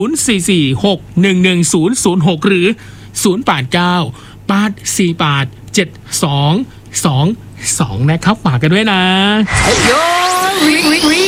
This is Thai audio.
044611006หรือ089 848 7222นะครับฝากกันด้วยนะโยวิ่ง